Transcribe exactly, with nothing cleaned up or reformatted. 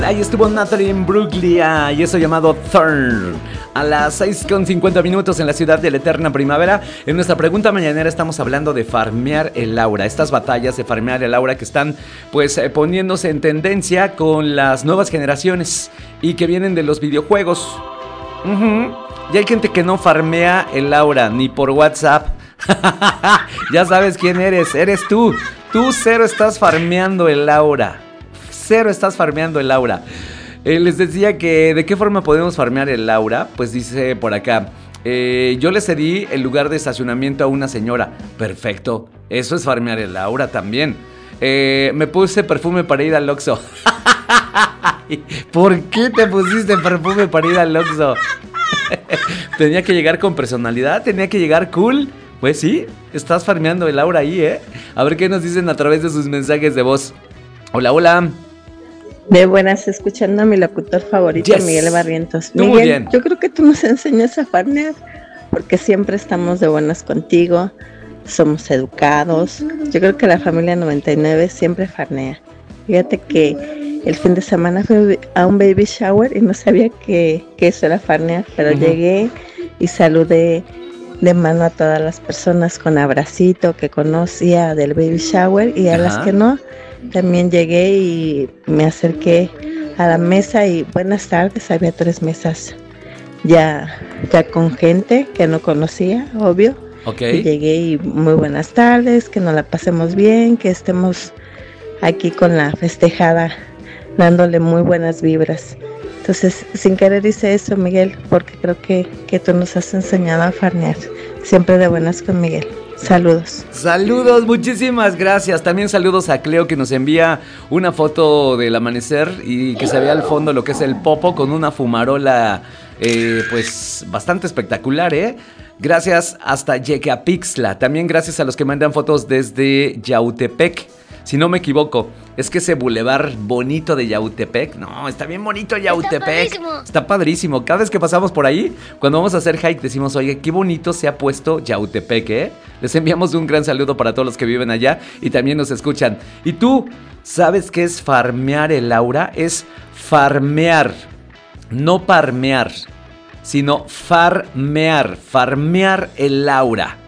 Ahí estuvo Natalie Imbruglia y eso llamado Thorn. A las seis con cincuenta minutos en la ciudad de la eterna primavera. En nuestra pregunta mañanera estamos hablando de farmear el aura. Estas batallas de farmear el aura que están pues eh, poniéndose en tendencia con las nuevas generaciones y que vienen de los videojuegos. Uh-huh. Y hay gente que no farmea el aura ni por WhatsApp. Ya sabes quién eres, eres tú. Tú cero estás farmeando el aura. Cero estás farmeando el aura. Eh, les decía que de qué forma podemos farmear el aura. Pues dice por acá, eh, yo le cedí el lugar de estacionamiento a una señora. Perfecto, eso es farmear el aura también. eh, Me puse perfume para ir al Oxxo. ¿Por qué te pusiste perfume para ir al Oxxo? Tenía que llegar con personalidad, tenía que llegar cool. Pues sí, estás farmeando el aura ahí, ¿eh? A ver qué nos dicen a través de sus mensajes de voz. Hola, hola. De buenas, escuchando a mi locutor favorito, yes. Miguel Barrientos. Tú Miguel, muy bien. Yo creo que tú nos enseñas a farmear, porque siempre estamos de buenas contigo, somos educados. Yo creo que la familia noventa y nueve siempre farnea. Fíjate que el fin de semana fui a un baby shower y no sabía que, que eso era farnear, pero uh-huh. Llegué y saludé de mano a todas las personas con abracito que conocía del baby shower y a uh-huh. las que no. También llegué y me acerqué a la mesa y buenas tardes, había tres mesas ya, ya con gente que no conocía, obvio. Okay. Y llegué y muy buenas tardes, que nos la pasemos bien, que estemos aquí con la festejada, dándole muy buenas vibras. Entonces, sin querer hice eso, Miguel, porque creo que, que tú nos has enseñado a farnear. Siempre de buenas con Miguel. Saludos. Saludos, muchísimas gracias. También saludos a Cleo que nos envía una foto del amanecer y que se ve al fondo lo que es el Popo con una fumarola eh, pues bastante espectacular, ¿eh? Gracias hasta Yecapixtla. También gracias a los que mandan fotos desde Yautepec. Si no me equivoco, es que ese bulevar bonito de Yautepec, no, está bien bonito Yautepec. Está padrísimo. Está padrísimo. Cada vez que pasamos por ahí, cuando vamos a hacer hike, decimos, oye, qué bonito se ha puesto Yautepec, ¿eh? Les enviamos un gran saludo para todos los que viven allá y también nos escuchan. ¿Y tú sabes qué es farmear el aura? Es farmear, no parmear, sino farmear, farmear el aura.